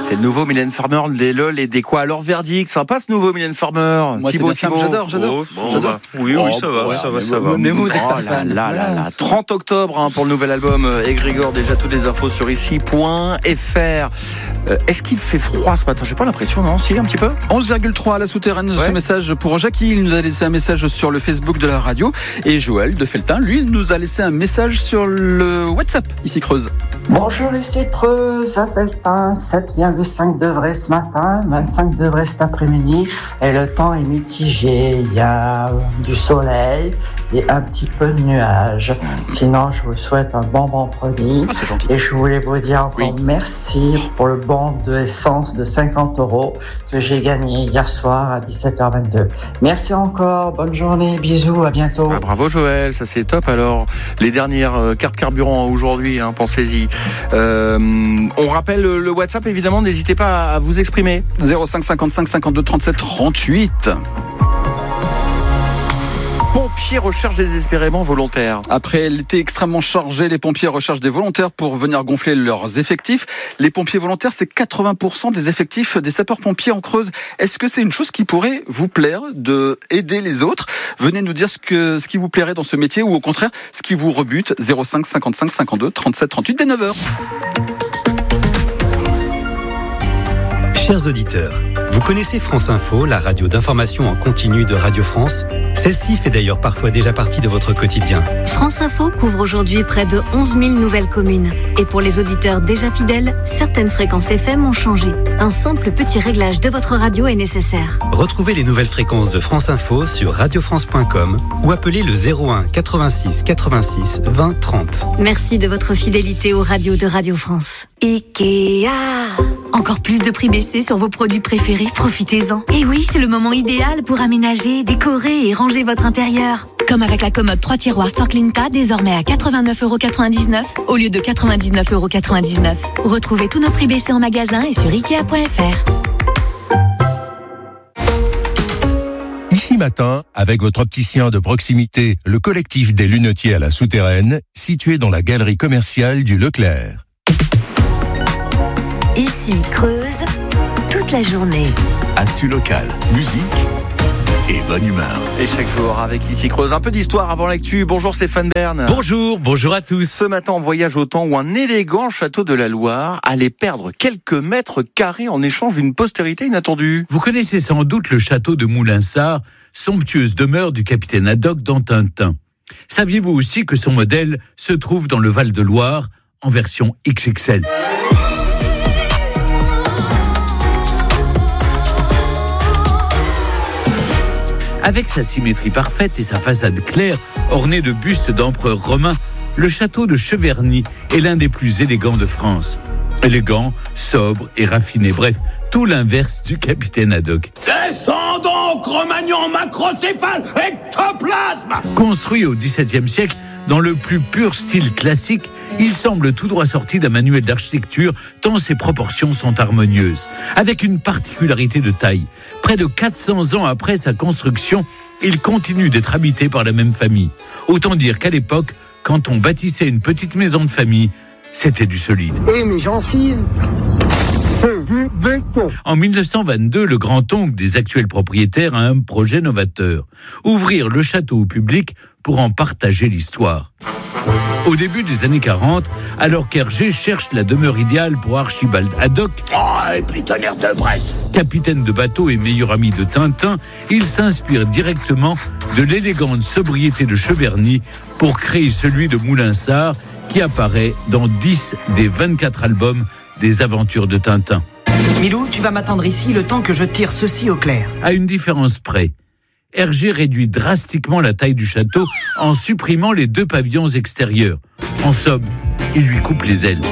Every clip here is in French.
C'est le nouveau Mylène Farmer, des LOL et des quoi. Alors verdict, sympa ce nouveau Mylène Farmer. Moi, Thibaut, j'adore. Oh, bon, bah, oui, ça va. Mais vous êtes pas fan. Là. 30 octobre pour le nouvel album Egregor. Déjà toutes les infos sur ici.fr. Est-ce qu'il fait froid ce matin? J'ai pas l'impression, non? Si, un petit peu. 11,3 à la souterraine. Ce message pour Jackie. Il nous a laissé un message sur le Facebook de la radio. Et Joël de Feltin, lui, il nous a laissé un message sur le WhatsApp, ici Creuse. Bonjour ici Creuse, à Feltin, 7,5 degrés ce matin, 25 degrés cet après-midi, et le temps est mitigé, il y a du soleil et un petit peu de nuages. Sinon, je vous souhaite un bon vendredi, et je voulais vous dire encore merci pour le bon d'essence de 50 € que j'ai gagné hier soir à 17h22. Merci encore, bonne journée, bisous, à bientôt. Bravo Joël, ça c'est top. Alors, les dernières cartes carburant aujourd'hui, pensez-y. On rappelle le WhatsApp, évidemment, n'hésitez pas à vous exprimer. 05 55 52 37 38. Pompiers recherchent désespérément volontaires. Après l'été extrêmement chargé, les pompiers recherchent des volontaires pour venir gonfler leurs effectifs. Les pompiers volontaires, c'est 80% des effectifs des sapeurs-pompiers en Creuse. Est-ce que c'est une chose qui pourrait vous plaire, de aider les autres? Venez nous dire ce qui vous plairait dans ce métier, ou au contraire, ce qui vous rebute. 05 55 52 37 38 dès 9h. Chers auditeurs, vous connaissez France Info, la radio d'information en continu de Radio France? Celle-ci fait d'ailleurs parfois déjà partie de votre quotidien. France Info couvre aujourd'hui près de 11 000 nouvelles communes. Et pour les auditeurs déjà fidèles, certaines fréquences FM ont changé. Un simple petit réglage de votre radio est nécessaire. Retrouvez les nouvelles fréquences de France Info sur radiofrance.com ou appelez le 01 86 86 20 30. Merci de votre fidélité aux radios de Radio France. Ikea. Encore plus de prix baissés sur vos produits préférés, profitez-en. Et oui, c'est le moment idéal pour aménager, décorer et ranger votre intérieur. Comme avec la commode 3 tiroirs Storklinka, désormais à 89,99 € au lieu de 99,99 €. Retrouvez tous nos prix baissés en magasin et sur Ikea.fr. Ici Matin, avec votre opticien de proximité, le collectif des lunetiers à la Souterraine, situé dans la galerie commerciale du Leclerc. Ici Creuse, toute la journée. Actu local, musique et bonne humeur. Et chaque jour avec Ici Creuse, un peu d'histoire avant l'actu. Bonjour Stéphane Bern. Bonjour à tous. Ce matin, on voyage au temps où un élégant château de la Loire allait perdre quelques mètres carrés en échange d'une postérité inattendue. Vous connaissez sans doute le château de Moulinsart, somptueuse demeure du capitaine Haddock dans Tintin. Saviez-vous aussi que son modèle se trouve dans le Val-de-Loire en version XXL? Avec sa symétrie parfaite et sa façade claire, ornée de bustes d'empereurs romains, le château de Cheverny est l'un des plus élégants de France. Élégant, sobre et raffiné, bref, tout l'inverse du capitaine Haddock. Descendons, Cro-Magnon, macrocéphale, ectoplasme! Construit au XVIIe siècle, dans le plus pur style classique, il semble tout droit sorti d'un manuel d'architecture tant ses proportions sont harmonieuses. Avec une particularité de taille, près de 400 ans après sa construction, il continue d'être habité par la même famille. Autant dire qu'à l'époque, quand on bâtissait une petite maison de famille, c'était du solide. Et mes gencives, c'est du béton. En 1922, le grand-oncle des actuels propriétaires a un projet novateur. Ouvrir le château au public pour en partager l'histoire. Au début des années 40, alors qu'Hergé cherche la demeure idéale pour Archibald Haddock, et puis tonnerre de Brest, capitaine de bateau et meilleur ami de Tintin, il s'inspire directement de l'élégante sobriété de Cheverny pour créer celui de Moulinsart qui apparaît dans 10 des 24 albums des aventures de Tintin. Milou, tu vas m'attendre ici le temps que je tire ceci au clair. À une différence près. Hergé réduit drastiquement la taille du château en supprimant les 2 pavillons extérieurs. En somme, il lui coupe les ailes.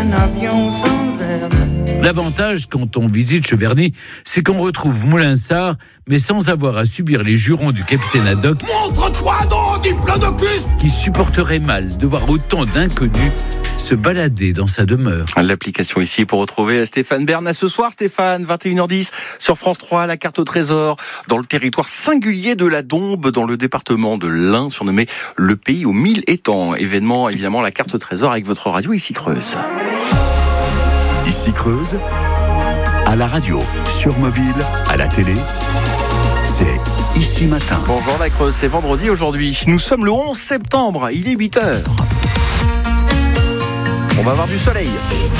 L'avantage, quand on visite Cheverny, c'est qu'on retrouve Moulinsart, mais sans avoir à subir les jurons du capitaine Haddock. Montre-toi donc, diplodocus! Qui supporterait mal de voir autant d'inconnus se balader dans sa demeure. L'application ici pour retrouver Stéphane Bern. À ce soir, Stéphane, 21h10, sur France 3, la carte au trésor, dans le territoire singulier de la Dombe, dans le département de l'Ain, surnommé le pays aux 1000 étangs. Événement, évidemment, la carte au trésor avec votre radio Ici Creuse. Ici Creuse, À la radio, sur mobile, à la télé, c'est Ici Matin. Bonjour la Creuse, c'est vendredi aujourd'hui. Nous sommes le 11 septembre, il est 8h. On va avoir du soleil.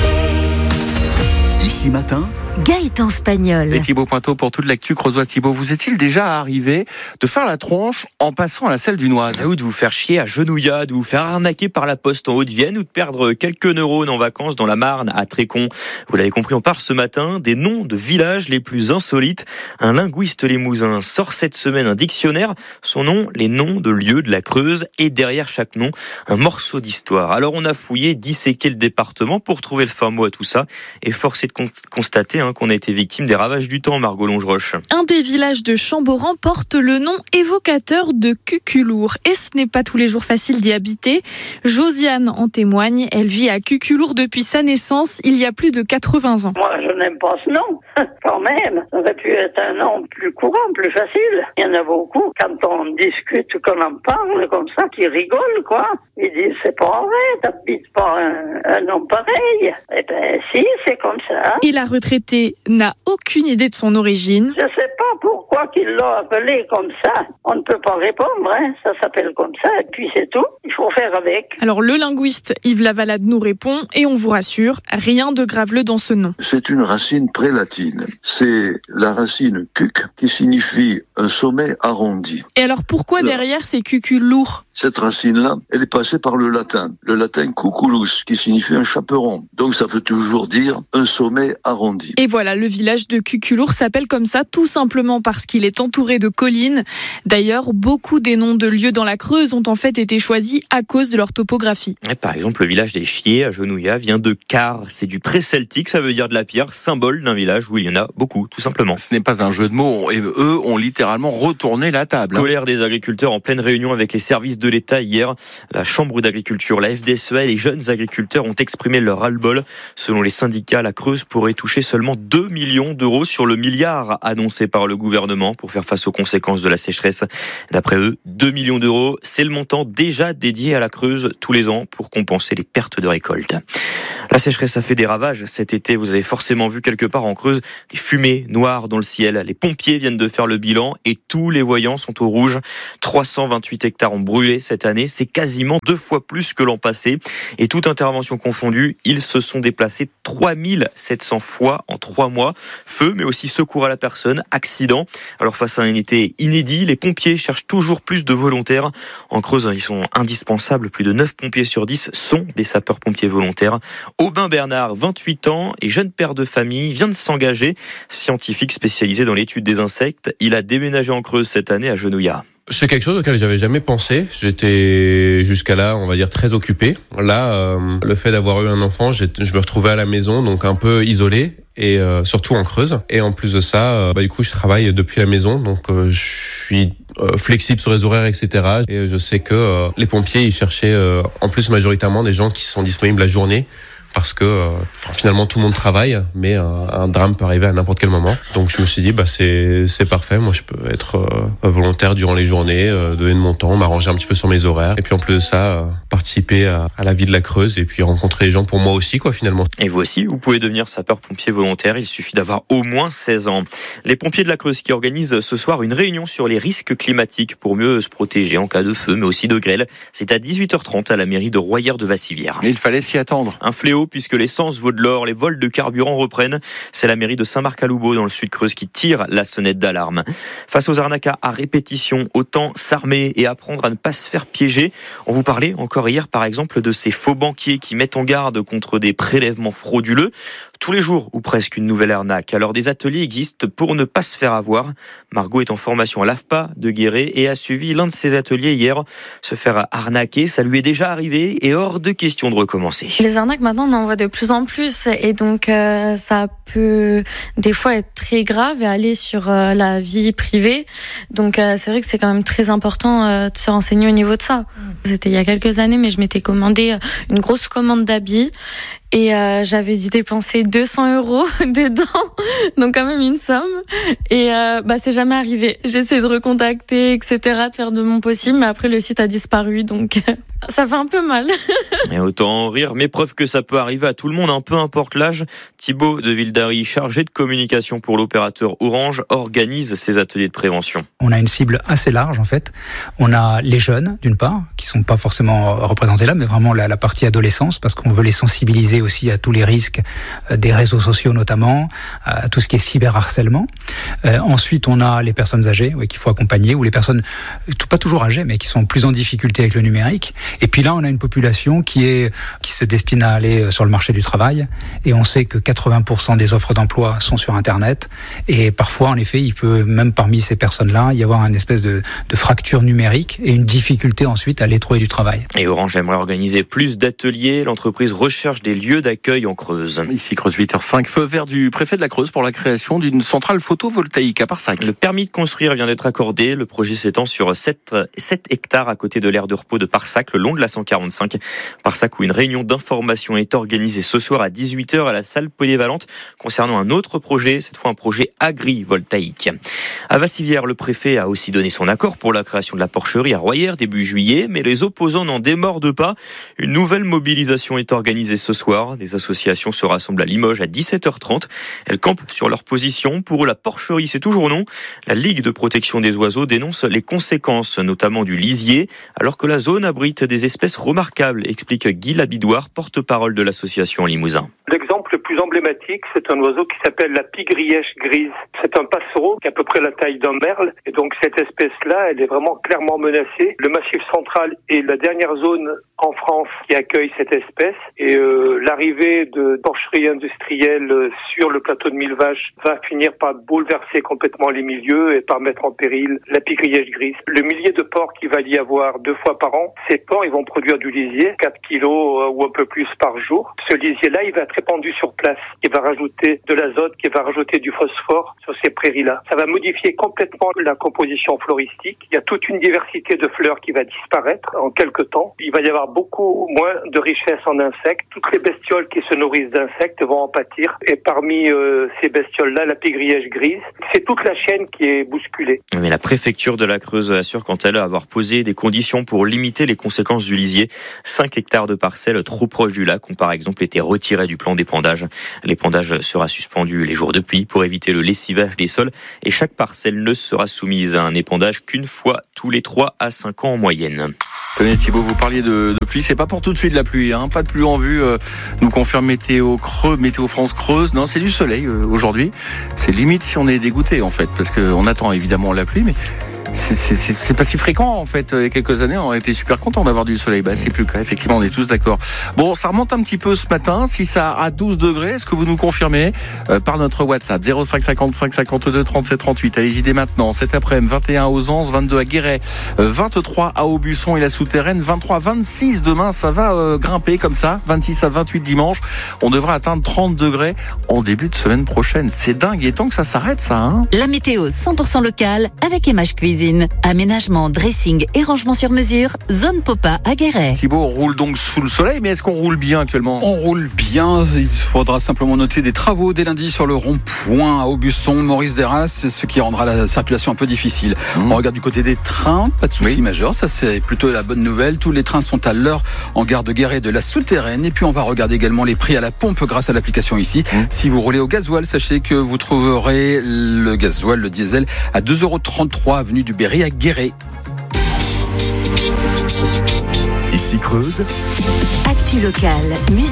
Ici Matin, Gaëtan Spagnol. Et Thibaut Pointeau pour toute l'actu creusoise. Thibaut, vous est-il déjà arrivé de faire la tronche en passant à la selle du Noise ? Ou de vous faire chier à Genouillat, de vous faire arnaquer par la poste en Haute-Vienne ou de perdre quelques neurones en vacances dans la Marne à Trécon. Vous l'avez compris, on parle ce matin des noms de villages les plus insolites. Un linguiste limousin sort cette semaine un dictionnaire. Son nom, les noms de lieux de la Creuse et derrière chaque nom, un morceau d'histoire. Alors on a fouillé, disséqué le département pour trouver le fin mot à tout ça et forcé de constater qu'on a été victime des ravages du temps, Margot Longeroche. Un des villages de Chamboran porte le nom évocateur de Cuculour. Et ce n'est pas tous les jours facile d'y habiter. Josiane en témoigne. Elle vit à Cuculour depuis sa naissance, il y a plus de 80 ans. Moi, je n'aime pas ce nom. Quand même, ça aurait pu être un nom plus courant, plus facile. Il y en a beaucoup, quand on discute, qu'on en parle comme ça, qui rigolent, quoi. Ils disent, c'est pas vrai, t'habites pas un nom pareil. Eh ben, si, c'est comme ça. Et la retraitée n'a aucune idée de son origine. Je sais pas pourquoi qu'il l'a appelé comme ça. On ne peut pas répondre, ça s'appelle comme ça, et puis c'est tout. Il faut faire avec. Alors le linguiste Yves Lavalade nous répond, et on vous rassure, rien de graveleux dans ce nom. C'est une racine prélatine. C'est la racine cuc qui signifie un sommet arrondi. Et alors pourquoi derrière c'est Cuculour ? Cette racine-là, elle est passée par le latin cuculus, qui signifie un chaperon. Donc ça veut toujours dire un sommet arrondi. Et voilà, le village de Cuculour s'appelle comme ça tout simplement parce qu'il est entouré de collines. D'ailleurs, beaucoup des noms de lieux dans la Creuse ont en fait été choisis à cause de leur topographie. Et par exemple, le village des Chiers à Genouillat vient de Car. C'est du pré-celtique, ça veut dire de la pierre, symbole d'un village où il y en a beaucoup, tout simplement. Ce n'est pas un jeu de mots, et eux ont littéralement retourné la table. Colère des agriculteurs en pleine réunion avec les services de l'État hier. La Chambre d'agriculture, la FDSEA et les jeunes agriculteurs ont exprimé leur ras-le-bol. Selon les syndicats, la Creuse pourrait toucher seulement 2 millions d'euros sur le milliard annoncé par le gouvernement pour faire face aux conséquences de la sécheresse. D'après eux, 2 millions d'euros, c'est le montant déjà dédié à la Creuse tous les ans pour compenser les pertes de récolte. La sécheresse a fait des ravages cet été. Vous avez forcément vu quelque part en Creuse des fumées noires dans le ciel. Les pompiers viennent de faire le bilan et tous les voyants sont au rouge. 328 hectares ont brûlé cette année. C'est quasiment 2 fois plus que l'an passé. Et toute intervention confondue, ils se sont déplacés 3700 fois en 3 mois. Feu, mais aussi secours à la personne, accident. Alors face à un été inédit, les pompiers cherchent toujours plus de volontaires. En Creuse, ils sont indispensables. Plus de 9 pompiers sur 10 sont des sapeurs-pompiers volontaires. Aubin Bernard, 28 ans, et jeune père de famille, vient de s'engager. Scientifique spécialisé dans l'étude des insectes, il a déménagé en Creuse cette année à Genouillat. C'est quelque chose auquel j'avais jamais pensé. J'étais jusqu'à là, on va dire, très occupé. Là, le fait d'avoir eu un enfant, je me retrouvais à la maison, donc un peu isolé. Et surtout en Creuse. Et en plus de ça, du coup, je travaille depuis la maison, donc je suis flexible sur les horaires, etc. Et je sais que les pompiers, ils cherchaient en plus majoritairement des gens qui sont disponibles la journée. Parce que finalement tout le monde travaille, mais un drame peut arriver à n'importe quel moment. Donc je me suis dit c'est parfait, moi je peux être volontaire durant les journées, donner de mon temps, m'arranger un petit peu sur mes horaires, et puis en plus de ça participer à la vie de la Creuse et puis rencontrer les gens pour moi aussi finalement. Et vous aussi, vous pouvez devenir sapeur-pompier volontaire, il suffit d'avoir au moins 16 ans. Les pompiers de la Creuse qui organisent ce soir une réunion sur les risques climatiques pour mieux se protéger en cas de feu, mais aussi de grêle. C'est à 18h30 à la mairie de Royères-de-Vassivière. Il fallait s'y attendre. Un fléau puisque l'essence vaut de l'or, les vols de carburant reprennent. C'est la mairie de Saint-Marc-à-Loubaud dans le Sud-Creuse qui tire la sonnette d'alarme. Face aux arnaques à répétition, autant s'armer et apprendre à ne pas se faire piéger. On vous parlait encore hier par exemple de ces faux banquiers qui mettent en garde contre des prélèvements frauduleux. Tous les jours ou presque une nouvelle arnaque. Alors des ateliers existent pour ne pas se faire avoir. Margot est en formation à l'AFPA de Guéret et a suivi l'un de ces ateliers hier. Se faire arnaquer, ça lui est déjà arrivé et hors de question de recommencer. Les arnaques maintenant on en voit de plus en plus et donc ça peut des fois être très grave et aller sur la vie privée. Donc c'est vrai que c'est quand même très important de se renseigner au niveau de ça. C'était il y a quelques années mais je m'étais commandé une grosse commande d'habits. Et j'avais dû dépenser 200 € dedans, donc quand même une somme. Et c'est jamais arrivé. J'ai essayé de recontacter, etc., de faire de mon possible, mais après le site a disparu, donc. Ça fait un peu mal. Et autant en rire, mais preuve que ça peut arriver à tout le monde, peu importe l'âge. Thibaut de Vildary, chargé de communication pour l'opérateur Orange, organise ces ateliers de prévention. On a une cible assez large en fait. On a les jeunes d'une part, qui sont pas forcément représentés là, mais vraiment la partie adolescence, parce qu'on veut les sensibiliser aussi à tous les risques des réseaux sociaux notamment, à tout ce qui est cyberharcèlement. Ensuite, on a les personnes âgées, qu'il faut accompagner, ou les personnes pas toujours âgées, mais qui sont plus en difficulté avec le numérique. Et puis là, on a une population qui se destine à aller sur le marché du travail. Et on sait que 80% des offres d'emploi sont sur Internet. Et parfois, en effet, il peut, même parmi ces personnes-là, y avoir une espèce de fracture numérique et une difficulté ensuite à aller trouver du travail. Et Orange aimerait organiser plus d'ateliers. L'entreprise recherche des lieux d'accueil en Creuse. Ici, Creuse 8h05, feu vert du préfet de la Creuse pour la création d'une centrale photovoltaïque à Parsac. Le permis de construire vient d'être accordé. Le projet s'étend sur 7 hectares à côté de l'aire de repos de Parsac, le long de la 145. Parsac, où une réunion d'information est organisée ce soir à 18h à la salle polyvalente concernant un autre projet, cette fois un projet agrivoltaïque. À Vassivière, le préfet a aussi donné son accord pour la création de la porcherie à Royères début juillet, mais les opposants n'en démordent pas. Une nouvelle mobilisation est organisée ce soir. Des associations se rassemblent à Limoges à 17h30. Elles campent sur leur position. Pour eux, la porcherie, c'est toujours non. La Ligue de protection des oiseaux dénonce les conséquences, notamment du lisier, alors que la zone abrite des espèces remarquables, explique Guy Labidoire, porte-parole de l'association Limousin. L'exemple le plus emblématique, c'est un oiseau qui s'appelle la pigrièche grise. C'est un passereau qui a à peu près la taille d'un merle. Et donc cette espèce-là, elle est vraiment clairement menacée. Le Massif central est la dernière zone en France qui accueille cette espèce. Et l'arrivée de porcheries industrielles sur le plateau de Millevaches va finir par bouleverser complètement les milieux et par mettre en péril la pigrièche grise. Le millier de porcs qu'il va y avoir 2 fois par an, ces porcs, ils vont produire du lisier, 4 kilos ou un peu plus par jour. Ce lisier-là, il va être répandu sur place. Il va rajouter de l'azote, qui va rajouter du phosphore sur ces prairies-là. Ça va modifier complètement la composition floristique. Il y a toute une diversité de fleurs qui va disparaître en quelques temps. Il va y avoir beaucoup moins de richesse en insectes. Toutes les bestioles qui se nourrissent d'insectes vont en pâtir. Et parmi ces bestioles-là, la pigrièche grise, c'est toute la chaîne qui est bousculée. Mais la préfecture de la Creuse assure quant à elle avoir posé des conditions pour limiter les conséquences du lisier. 5 hectares de parcelles trop proches du lac ont par exemple été retirés du plan d'épandage. L'épandage sera suspendu les jours de pluie pour éviter le lessivage des sols et chaque parcelle ne sera soumise à un épandage qu'une fois tous les 3 à 5 ans en moyenne. Tenez Thibaut, vous parliez de pluie, c'est pas pour tout de suite la pluie, pas de pluie en vue, nous confirme Météo France Creuse. Non, c'est du soleil aujourd'hui. C'est limite si on est dégoûté en fait, parce qu'on attend évidemment la pluie, mais c'est pas si fréquent en fait. Il y a quelques années, on était super contents d'avoir du soleil. C'est plus le cas, effectivement, on est tous d'accord. Bon, ça remonte un petit peu ce matin, si ça à 12 degrés, est-ce que vous nous confirmez par notre WhatsApp 05 55 52 37 38. Allez-y dès maintenant. Cet après-midi, 21 à Ozance, 22 à Guéret, 23 à Aubusson et la Souterraine, 23, 26 demain, ça va grimper comme ça, 26 à 28 dimanche. On devrait atteindre 30 degrés en début de semaine prochaine. C'est dingue, il est temps que ça s'arrête ça, La météo 100% locale avec Image Cuisine. Aménagement, dressing et rangement sur mesure, zone Popa à Guéret. Thibaut, on roule donc sous le soleil, mais est-ce qu'on roule bien actuellement ? On roule bien, il faudra simplement noter des travaux dès lundi sur le rond-point à Aubusson, Maurice Derras, ce qui rendra la circulation un peu difficile. On regarde du côté des trains, pas de soucis majeurs, ça c'est plutôt la bonne nouvelle. Tous les trains sont à l'heure en gare de Guéret de la Souterraine. Et puis on va regarder également les prix à la pompe grâce à l'application ici. Si vous roulez au gasoil, sachez que vous trouverez le gasoil, le diesel à 2,33 € avenue du Berry à Guéret. Ici Creuse. Actu locale, musique.